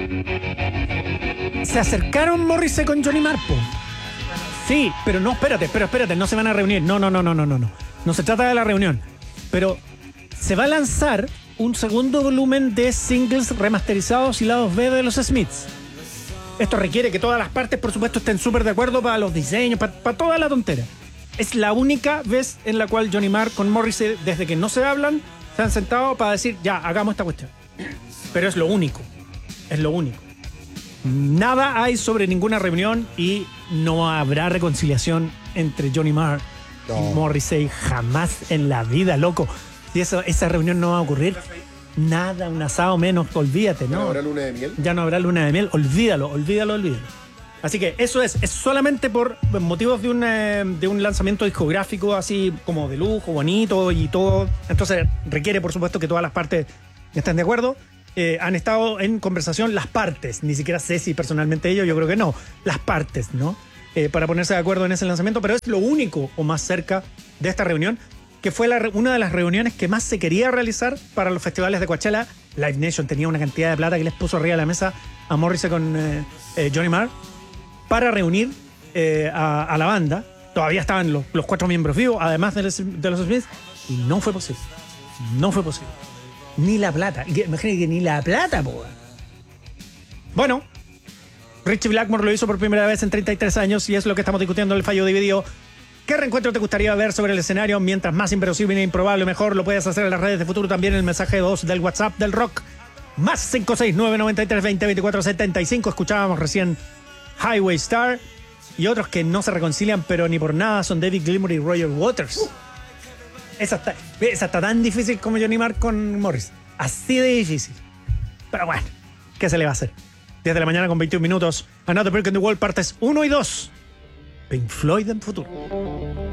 Se acercaron Morrissey con Johnny Marr, po. Sí, pero no, espérate, no se van a reunir. No. No se trata de la reunión. Pero se va a lanzar un segundo volumen de singles remasterizados y lados B de los Smiths. Esto requiere que todas las partes, por supuesto, estén súper de acuerdo para los diseños, para toda la tontera. Es la única vez en la cual Johnny Marr con Morrissey, desde que no se hablan, se han sentado para decir, ya, hagamos esta cuestión. Pero es lo único. Es lo único. Nada hay sobre ninguna reunión y no habrá reconciliación entre Johnny Marr y Morrissey jamás en la vida, loco. Y esa reunión no va a ocurrir. Nada, un asado menos, olvídate, ¿no? ¿No habrá luna de miel? Ya no habrá luna de miel, olvídalo. Así que eso es solamente por motivos de un lanzamiento discográfico así como de lujo, bonito y todo. Entonces requiere, por supuesto, que todas las partes estén de acuerdo. Han estado en conversación las partes, ni siquiera sé si personalmente ellos, yo creo que no, las partes, ¿no? Para ponerse de acuerdo en ese lanzamiento, pero es lo único o más cerca de esta reunión, que fue una de las reuniones que más se quería realizar para los festivales de Coachella. Live Nation tenía una cantidad de plata que les puso arriba de la mesa a Morrissey con Johnny Marr para reunir a la banda. Todavía estaban los 4 miembros vivos, además de los Smiths, y no fue posible. Ni la plata. Imagínate que ni la plata, po. Bueno, Ritchie Blackmore lo hizo por primera vez en 33 años y es lo que estamos discutiendo en el fallo dividido. ¿Qué reencuentro te gustaría ver sobre el escenario? Mientras más inverosímil e improbable, mejor. Lo puedes hacer en las redes de Futuro, también en el mensaje de voz del WhatsApp del Rock. Más 569-93-20-24-75. Escuchábamos recién Highway Star y otros que no se reconcilian, pero ni por nada, son David Gilmour y Roger Waters. Esa está tan difícil como Johnny Marr con Morris. Así de difícil. Pero bueno, ¿qué se le va a hacer? 10 de la mañana con 21 minutos. Another Brick in the Wall, partes 1 y 2. Pink Floyd en Futuro.